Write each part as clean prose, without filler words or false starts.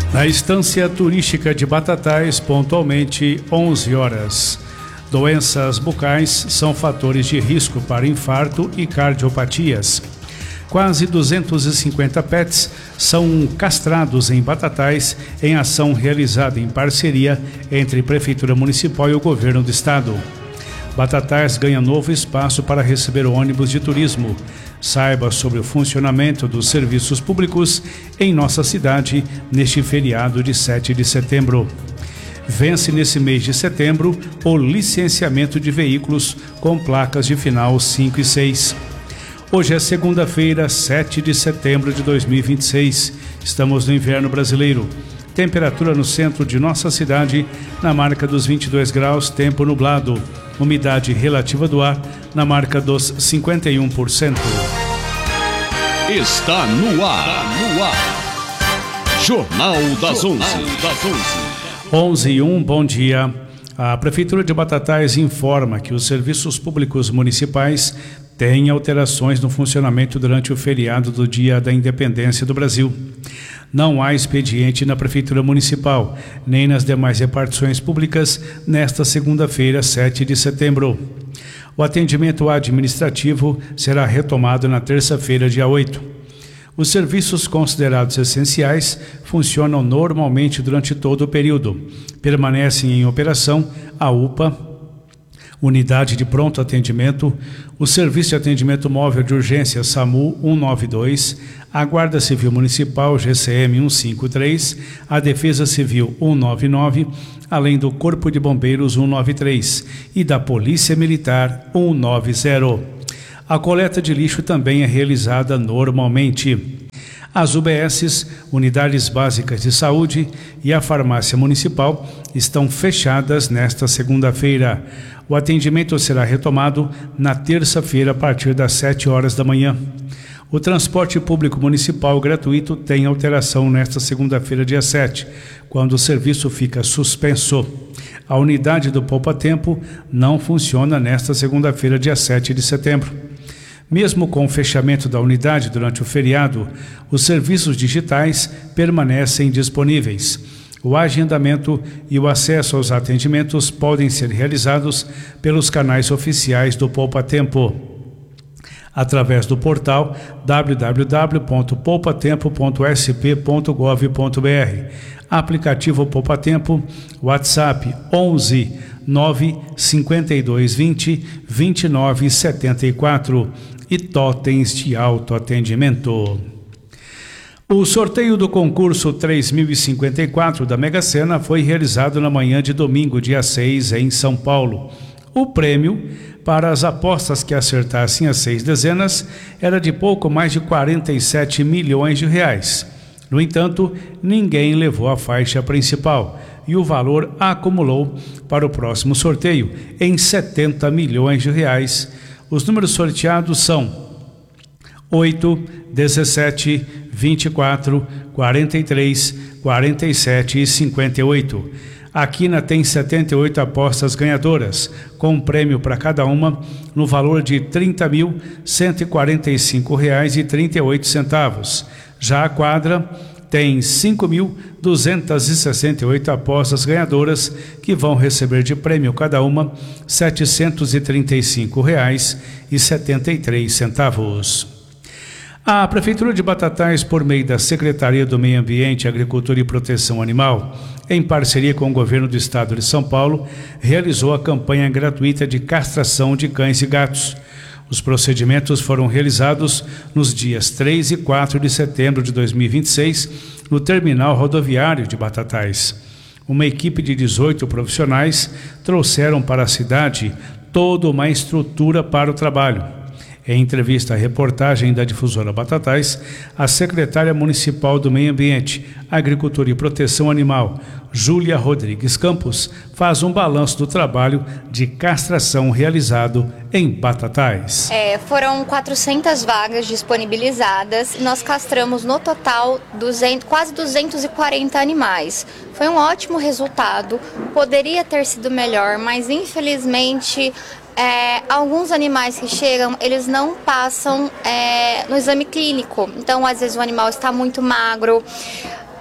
Na estância turística de Batatais, pontualmente 11 horas. Doenças bucais são fatores de risco para infarto e cardiopatias. Quase 250 pets são castrados em Batatais em ação realizada em parceria entre Prefeitura Municipal e o Governo do Estado. Batatais ganha novo espaço para receber ônibus de turismo. Saiba sobre o funcionamento dos serviços públicos em nossa cidade neste feriado de 7 de setembro. Vence nesse mês de setembro o licenciamento de veículos com placas de final 5 e 6. Hoje é segunda-feira, 7 de setembro de 2026. Estamos no inverno brasileiro. Temperatura no centro de nossa cidade na marca dos 22 graus, tempo nublado. Umidade relativa do ar na marca dos 51%. Está no ar. Jornal das 11. 11:01, bom dia. A Prefeitura de Batatais informa que os serviços públicos municipais têm alterações no funcionamento durante o feriado do Dia da Independência do Brasil. Não há expediente na Prefeitura Municipal, nem nas demais repartições públicas nesta segunda-feira, 7 de setembro. O atendimento administrativo será retomado na terça-feira, dia 8. Os serviços considerados essenciais funcionam normalmente durante todo o período. Permanecem em operação a UPA, Unidade de Pronto Atendimento, o Serviço de Atendimento Móvel de Urgência SAMU 192, a Guarda Civil Municipal GCM 153, a Defesa Civil 199, além do Corpo de Bombeiros 193 e da Polícia Militar 190. A coleta de lixo também é realizada normalmente. As UBSs, Unidades Básicas de Saúde e a Farmácia Municipal estão fechadas nesta segunda-feira. O atendimento será retomado na terça-feira a partir das 7 horas da manhã. O transporte público municipal gratuito tem alteração nesta segunda-feira, dia 7, quando o serviço fica suspenso. A unidade do Poupa Tempo não funciona nesta segunda-feira, dia 7 de setembro. Mesmo com o fechamento da unidade durante o feriado, os serviços digitais permanecem disponíveis. O agendamento e o acesso aos atendimentos podem ser realizados pelos canais oficiais do Poupa Tempo, através do portal www.poupatempo.sp.gov.br, aplicativo Poupa Tempo, WhatsApp 11 9 52 20 29 74 e totens de autoatendimento. O sorteio do concurso 3054 da Mega Sena foi realizado na manhã de domingo, dia 6, em São Paulo. O prêmio para as apostas que acertassem as 6 dezenas era de pouco mais de 47 milhões de reais. No entanto, ninguém levou a faixa principal e o valor acumulou para o próximo sorteio em 70 milhões de reais. Os números sorteados são 8, 17, 24, 43, 47 e 58. A quina tem 78 apostas ganhadoras, com prêmio para cada uma no valor de R$ 30.145,38. Já a quadra tem 5.268 apostas ganhadoras, que vão receber de prêmio cada uma R$ 735,73. A Prefeitura de Batatais, por meio da Secretaria do Meio Ambiente, Agricultura e Proteção Animal, em parceria com o Governo do Estado de São Paulo, realizou a campanha gratuita de castração de cães e gatos. Os procedimentos foram realizados nos dias 3 e 4 de setembro de 2026, no terminal rodoviário de Batatais. Uma equipe de 18 profissionais trouxeram para a cidade toda uma estrutura para o trabalho. Em entrevista à reportagem da difusora Batatais, a secretária municipal do Meio Ambiente, Agricultura e Proteção Animal, Júlia Rodrigues Campos, faz um balanço do trabalho de castração realizado em Batatais. Foram 400 vagas disponibilizadas e nós castramos no total quase 240 animais. Foi um ótimo resultado, poderia ter sido melhor, mas infelizmente alguns animais que chegam, eles não passam no exame clínico. Então, às vezes o animal está muito magro,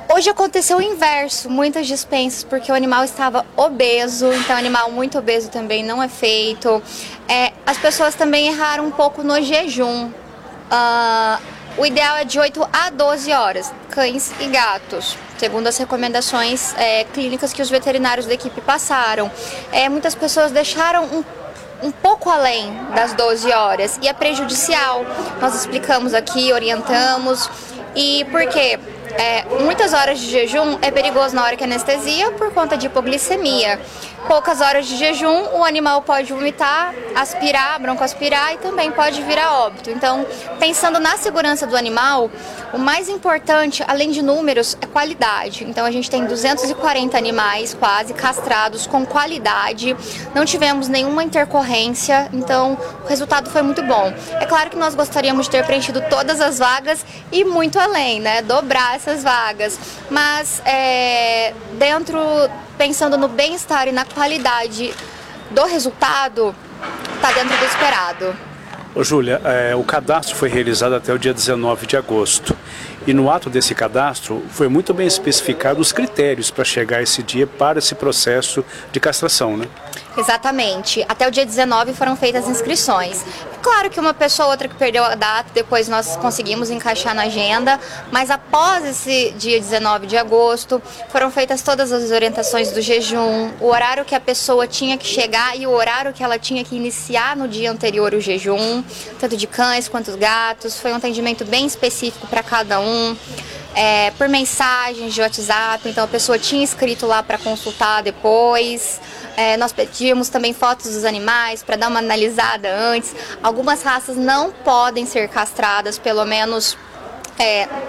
Hoje aconteceu o inverso, muitas dispensas, porque o animal estava obeso, então animal muito obeso também não é feito. As pessoas também erraram um pouco no jejum. O ideal é de 8 a 12 horas, cães e gatos, segundo as recomendações clínicas que os veterinários da equipe passaram. Muitas pessoas deixaram um pouco além das 12 horas e é prejudicial. Nós explicamos aqui, orientamos. E por quê? Muitas horas de jejum é perigoso na hora que anestesia por conta de hipoglicemia. Poucas horas de jejum, o animal pode vomitar, aspirar, broncoaspirar e também pode vir a óbito. Então, pensando na segurança do animal, o mais importante, além de números, é qualidade. Então, a gente tem 240 animais quase castrados com qualidade. Não tivemos nenhuma intercorrência, então o resultado foi muito bom. É claro que nós gostaríamos de ter preenchido todas as vagas e muito além, né? Dobrar essas vagas. Mas, pensando no bem-estar e na qualidade do resultado, está dentro do esperado. Ô Júlia, o cadastro foi realizado até o dia 19 de agosto. E no ato desse cadastro foi muito bem especificado os critérios para chegar esse dia para esse processo de castração, né? Exatamente. Até o dia 19 foram feitas as inscrições. Claro que uma pessoa ou outra que perdeu a data, depois nós conseguimos encaixar na agenda, mas após esse dia 19 de agosto, foram feitas todas as orientações do jejum, o horário que a pessoa tinha que chegar e o horário que ela tinha que iniciar no dia anterior o jejum, tanto de cães quanto de gatos. Foi um atendimento bem específico para cada um. Por mensagens de WhatsApp, então a pessoa tinha escrito lá para consultar depois. Nós pedimos também fotos dos animais para dar uma analisada antes. Algumas raças não podem ser castradas, pelo menos